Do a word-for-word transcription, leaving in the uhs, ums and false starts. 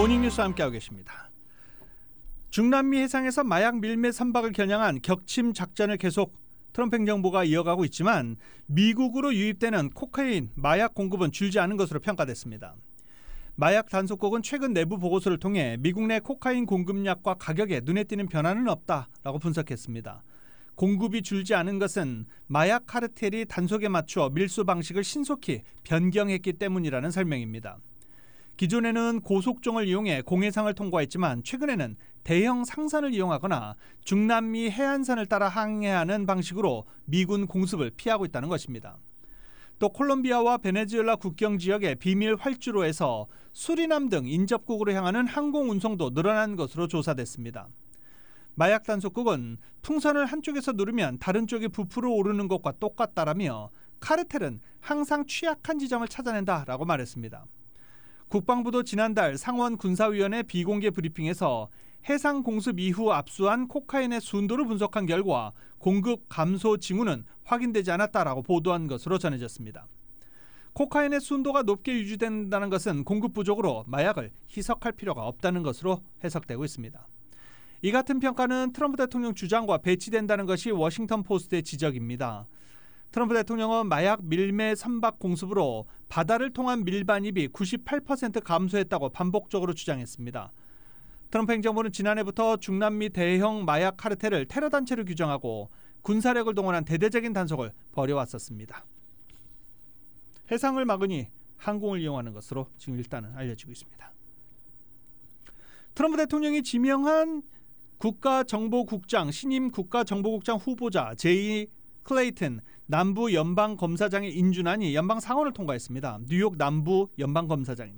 모닝뉴스 함께하고 계십니다. 중남미 해상에서 마약 밀매 선박을 겨냥한 격침 작전을 계속 트럼프 행정부가 이어가고 있지만 미국으로 유입되는 코카인, 마약 공급은 줄지 않은 것으로 평가됐습니다. 마약 단속국은 최근 내부 보고서를 통해 미국 내 코카인 공급량과 가격에 눈에 띄는 변화는 없다라고 분석했습니다. 공급이 줄지 않은 것은 마약 카르텔이 단속에 맞추어 밀수 방식을 신속히 변경했기 때문이라는 설명입니다. 기존에는 고속종을 이용해 공해상을 통과했지만 최근에는 대형 상선을 이용하거나 중남미 해안선을 따라 항해하는 방식으로 미군 공습을 피하고 있다는 것입니다. 또 콜롬비아와 베네수엘라 국경 지역의 비밀 활주로에서 수리남 등 인접국으로 향하는 항공 운송도 늘어난 것으로 조사됐습니다. 마약 단속국은 풍선을 한쪽에서 누르면 다른 쪽이 부풀어 오르는 것과 똑같다라며 카르텔은 항상 취약한 지점을 찾아낸다라고 말했습니다. 국방부도 지난달 상원 군사위원회 비공개 브리핑에서 해상 공습 이후 압수한 코카인의 순도를 분석한 결과 공급 감소 징후는 확인되지 않았다라고 보도한 것으로 전해졌습니다. 코카인의 순도가 높게 유지된다는 것은 공급 부족으로 마약을 희석할 필요가 없다는 것으로 해석되고 있습니다. 이 같은 평가는 트럼프 대통령 주장과 배치된다는 것이 워싱턴 포스트의 지적입니다. 트럼프 대통령은 마약 밀매 선박 공습으로 바다를 통한 밀반입이 구십팔 퍼센트 감소했다고 반복적으로 주장했습니다. 트럼프 행정부는 지난해부터 중남미 대형 마약 카르텔을 테러 단체로 규정하고 군사력을 동원한 대대적인 단속을 벌여왔었습니다. 해상을 막으니 항공을 이용하는 것으로 지금 일단은 알려지고 있습니다. 트럼프 대통령이 지명한 국가정보국장, 신임 국가정보국장 후보자 제이 클레이튼 남부 연방검사장의 인준안이 연방 상원을 통과했습니다. 뉴욕 남부 연방검사장입니다.